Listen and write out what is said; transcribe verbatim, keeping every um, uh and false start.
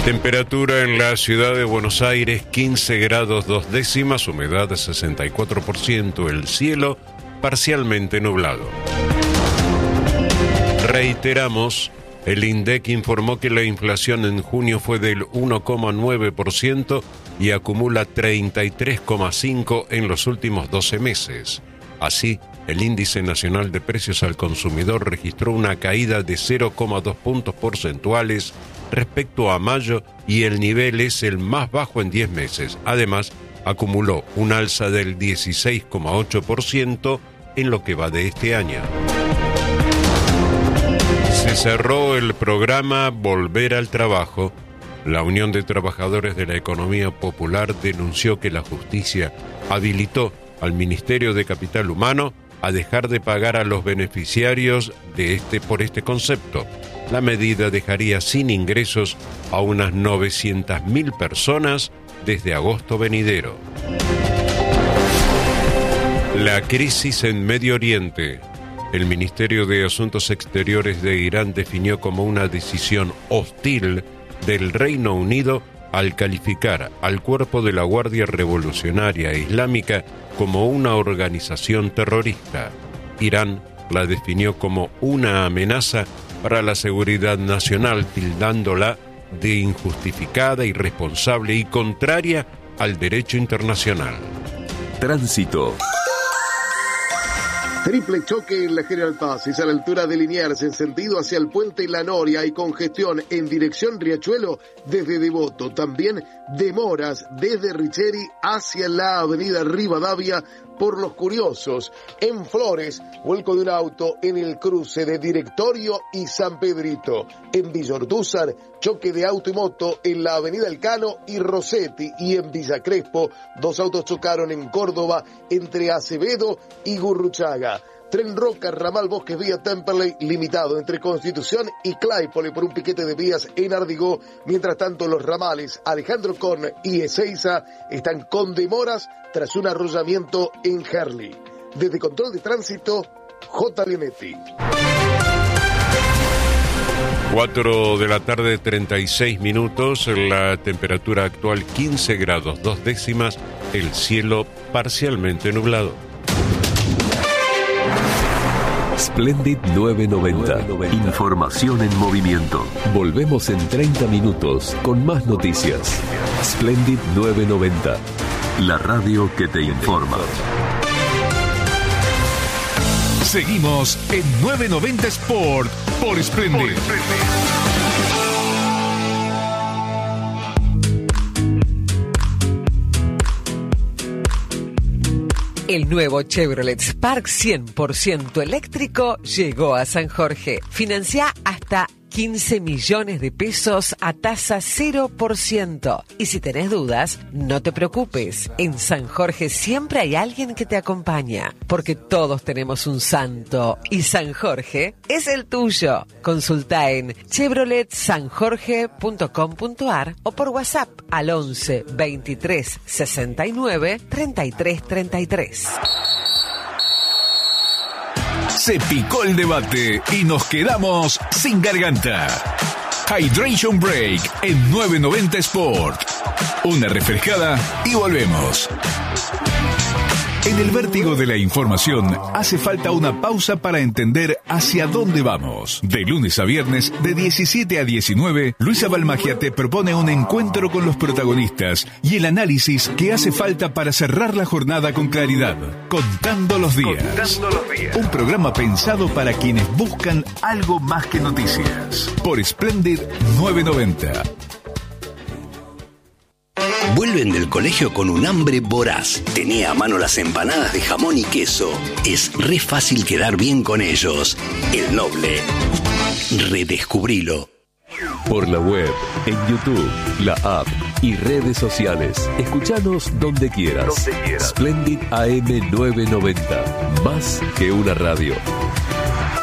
Temperatura en la ciudad de Buenos Aires, quince grados dos décimas, humedad sesenta y cuatro por ciento, el cielo parcialmente nublado. Reiteramos, el INDEC informó que la inflación en junio fue del uno coma nueve por ciento y acumula treinta y tres coma cinco por ciento en los últimos doce meses. Así, el índice nacional de precios al consumidor registró una caída de cero coma dos puntos porcentuales respecto a mayo y el nivel es el más bajo en diez meses. Además, acumuló un alza del dieciséis coma ocho por ciento en lo que va de este año. Se cerró el programa Volver al Trabajo. La Unión de Trabajadores de la Economía Popular denunció que la justicia habilitó al Ministerio de Capital Humano a dejar de pagar a los beneficiarios de este por este concepto. La medida dejaría sin ingresos a unas novecientas mil personas desde agosto venidero. La crisis en Medio Oriente. El Ministerio de Asuntos Exteriores de Irán definió como una decisión hostil del Reino Unido al calificar al cuerpo de la Guardia Revolucionaria Islámica como una organización terrorista. Irán la definió como una amenaza para la seguridad nacional, tildándola de injustificada, irresponsable y contraria al derecho internacional. Tránsito. Triple choque en la General Paz, es a la altura de Liniers, en sentido hacia el puente La Noria, hay congestión en dirección Riachuelo desde Devoto, también demoras desde Richeri hacia la avenida Rivadavia por Los Curiosos. En Flores, vuelco de un auto en el cruce de Directorio y San Pedrito. En Villordúzar, choque de auto y moto en la avenida Elcano y Rossetti. Y en Villa Crespo, dos autos chocaron en Córdoba entre Acevedo y Gurruchaga. Tren Roca, ramal Bosques vía Temperley, limitado entre Constitución y Claypole por un piquete de vías en Ardigó. Mientras tanto, los ramales Alejandro Con y Ezeiza están con demoras tras un arrollamiento en Herli. Desde Control de Tránsito, J. Leonetti. cuatro de la tarde, treinta y seis minutos, la temperatura actual quince grados dos décimas, el cielo parcialmente nublado. Splendid nueve noventa. Información en movimiento. Volvemos en treinta minutos con más noticias. Splendid nueve noventa. La radio que te informa. Seguimos en nueve noventa Sport por Splendid. El nuevo Chevrolet Spark cien por ciento eléctrico llegó a San Jorge. Financia hasta quince millones de pesos a tasa cero por ciento. Y si tenés dudas, no te preocupes. En San Jorge siempre hay alguien que te acompaña, porque todos tenemos un santo y San Jorge es el tuyo. Consulta en chevrolet san jorge punto com punto a r o por WhatsApp al once veintitrés sesenta y nueve treinta y tres treinta y tres. Se picó el debate y nos quedamos sin garganta. Hydration Break en nueve noventa Sport. Una refrescada y volvemos. En el vértigo de la información hace falta una pausa para entender hacia dónde vamos. De lunes a viernes, de diecisiete a diecinueve, Luisa Balmagia te propone un encuentro con los protagonistas y el análisis que hace falta para cerrar la jornada con claridad. Contando los días. Contando los días. Un programa pensado para quienes buscan algo más que noticias. Por Splendid nueve noventa. Vuelven del colegio con un hambre voraz. Tenía a mano las empanadas de jamón y queso. Es re fácil quedar bien con ellos. El Noble. Redescubrilo. Por la web, en YouTube, la app y redes sociales. Escuchanos donde quieras. Donde quieras. Splendid A M nueve noventa. Más que una radio.